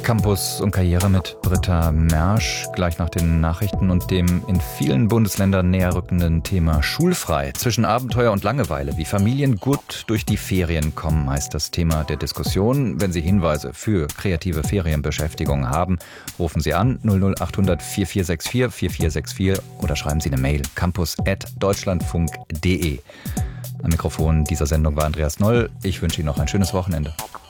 Campus und Karriere mit Britta Mersch, gleich nach den Nachrichten und dem in vielen Bundesländern näher rückenden Thema schulfrei. Zwischen Abenteuer und Langeweile, wie Familien gut durch die Ferien kommen, heißt das Thema der Diskussion. Wenn Sie Hinweise für kreative Ferienbeschäftigung haben, rufen Sie an 00800 4464 4464 oder schreiben Sie eine Mail campus@deutschlandfunk.de. Am Mikrofon dieser Sendung war Andreas Noll. Ich wünsche Ihnen noch ein schönes Wochenende.